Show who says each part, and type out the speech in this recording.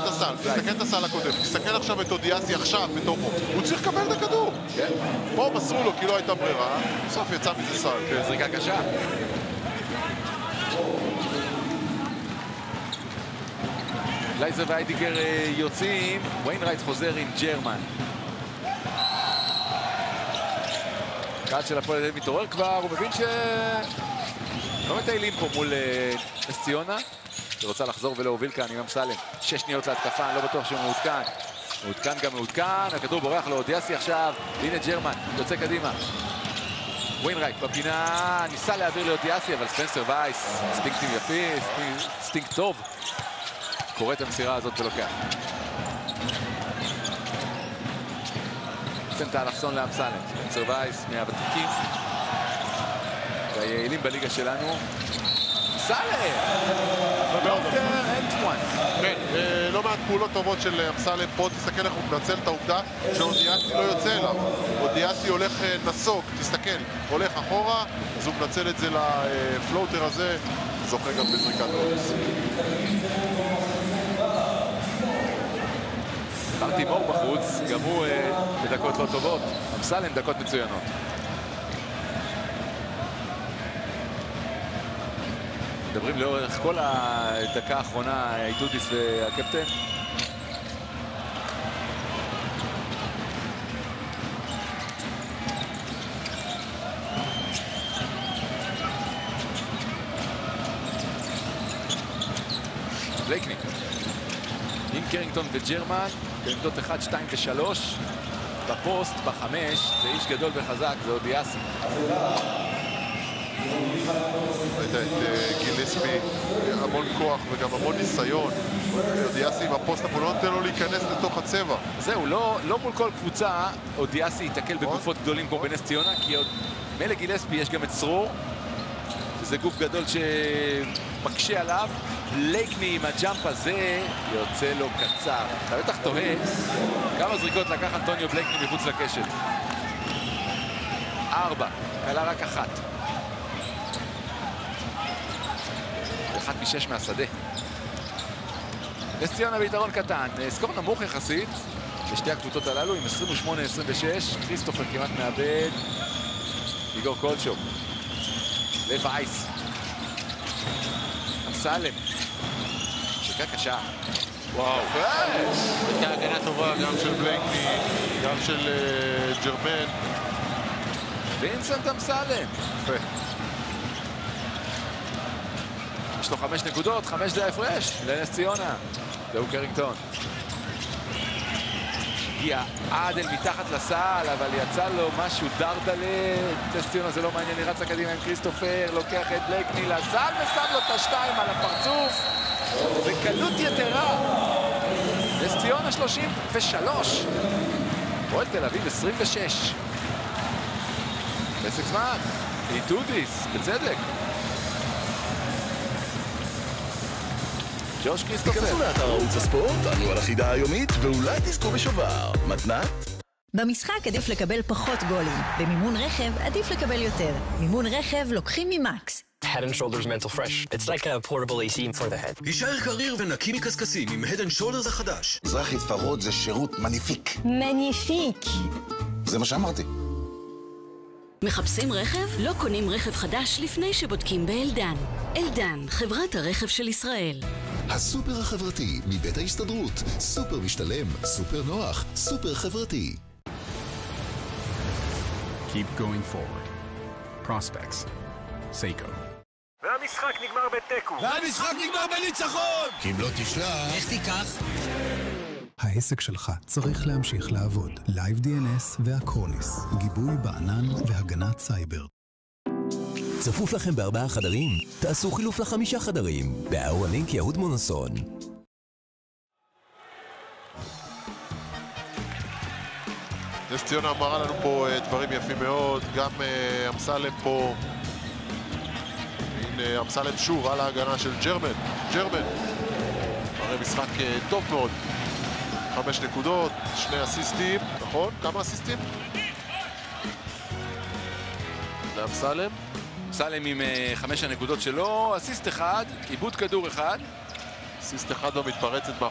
Speaker 1: את הסל, תסתכל את הסל הקודם, תסתכל עכשיו את אודיאסי עכשיו בתוכו, הוא צריך לקבל את הכדור. פה מסרו לו כי לא הייתה ברירה, בסוף יצא מזה סל.
Speaker 2: זריקה קשה. לייזר ואיידיגר יוצאים, ויינרייט חוזר עם ג'רמן. קהל של הפועל תל אביב מתעורר כבר, הוא מבין לא מטיילים פה מול נס ציונה. היא רוצה לחזור ולהוביל כאן עם אמסלם. 6 שניות להתקפה, אני לא בטוח שהוא מעודכן. מעודכן גם מעודכן, הכדור בורח לאודיאסי עכשיו, והנה ג'רמן, יוצא קדימה. ויינרייט בפינה, ניסה להעביר לאודיאסי, אבל ספנסר וייס, סטינקטים יפים, סטינק טוב. קורא את המסירה הזאת ולוקח. נותן את האלכסון לאמסלם. ספנסר וייס מהוותיקים. והיעילים בליגה שלנו. אמסלם!
Speaker 1: כן, לא מעט פעולות טובות של אמסלם פה, תסתכל איך הוא מנצל את העובדה שאודיאסי לא יוצא אליו. אודיאסי הולך נסוק, תסתכל, הולך אחורה, אז הוא מנצל את זה לפלוטר הזה, זוכה גם בזריקת בונוס.
Speaker 2: אמרתי מור בחוץ, גם הוא בדקות לא טובות. אמסלם דקות מצוינות. מדברים לאורך כל הדקה האחרונה, איתודיס והקפטן. בלייקני. עם קרינגטון וג'רמן, בעמדות 1, 2 ו-3. בפוסט, ב-5, זה איש גדול וחזק, זה אודיאסי.
Speaker 1: ראית את גילספי, המון כוח וגם המון ניסיון. אודיאסי עם הפוסט, אבל לא נותן לו להיכנס לתוך הצבע.
Speaker 2: זהו, לא מול כל קבוצה אודיאסי ייתקל בגופות גדולים כמו בנס ציונה, כי עוד מלא גילספי יש גם את צרור, שזה גוף גדול שמקשה עליו. לייקני עם הג'אמפ הזה יוצא לו קצר. אתה בטח תוהה כמה זריקות לקח אנטוניו בלייקני מחוץ לקשת. 4, קלה רק 1. 1 מ-6 מהשדה. נס ציונה ביתרון קטן, סקור נמוך יחסית לשתי הקבוצות הללו עם 28-26. כריסטופר כמעט מאבד. איגור קולצ'וק. לב אייס. אמסלם. שריקה קשה.
Speaker 1: וואו. הייתה הגנה טובה גם של בלייקני, גם של ג'רמן.
Speaker 2: וינסנט אמסלם.
Speaker 1: יפה.
Speaker 2: יש לו 5 נקודות, 5 זה ההפרש לנס ציונה. זהו קרינגטון. הגיע עד אל מתחת לסל, אבל יצא לו משהו דרדלה. נס ציונה זה לא מעניין, היא רצה קדימה עם כריסטופר, לוקח את בלייקני לסל ושם לו את ה-2 על הפרצוף. בקלות יתרה. נס ציונה 33. הפועל תל אביב 26. פסק זמן. איתודיס, בצדק. ג'וש כריסטופר.
Speaker 3: תיכנסו לאתר ערוץ הספורט, ענו על החידה היומית, ואולי תזכו בשובר. מתנת?
Speaker 4: במשחק עדיף לקבל פחות גולים. במימון רכב עדיף לקבל יותר. מימון רכב לוקחים ממקס.
Speaker 5: Head and Shoulders Mental Fresh. It's like a portable AC for the head.
Speaker 6: הישאר קריר ונקי מקסקסים עם Head and Shoulders החדש.
Speaker 7: מזרחי ספרות זה שירות מניפיק.
Speaker 4: מניפיק.
Speaker 7: זה מה שאמרתי.
Speaker 8: מחפשים רכב? לא קונים רכב חדש לפני שבודקים באלדן. אלדן, חברת הרכב של ישראל.
Speaker 9: הסופר החברתי מבית ההסתדרות. סופר משתלם, סופר נוח, סופר חברתי.
Speaker 10: Keep going forward. Prospects. Seiko.
Speaker 11: והמשחק נגמר בתיקו.
Speaker 6: והמשחק נגמר בניצחון!
Speaker 9: כי אם לא תשלח...
Speaker 11: איך תיקח?
Speaker 10: העסק שלך צריך להמשיך לעבוד. Live DNS והקרוניס. גיבוי בענן והגנת סייבר.
Speaker 12: צפוף לכם ב4 חדרים? תעשו חילוף ל5 חדרים. באור הלינק יהוד מונוסון.
Speaker 1: נס ציונה אמרה לנו פה דברים יפים מאוד, גם אמסלם פה. הנה אמסלם שוב על ההגנה של ג'רמן. הרי משחק טוב מאוד. 5 נקודות, 2 אסיסטים, נכון? כמה אסיסטים? לאמסלם.
Speaker 2: אמסלם עם 5 הנקודות שלו, אסיסט 1, עיבוד כדור 1.
Speaker 1: אסיסט 1 במתפרצת